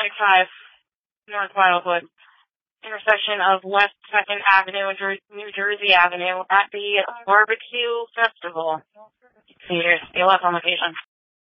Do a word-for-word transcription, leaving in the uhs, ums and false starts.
twenty-five North Wildwood, intersection of West second Avenue and Jer- New Jersey Avenue at the Barbecue Festival. See, here's the left on location.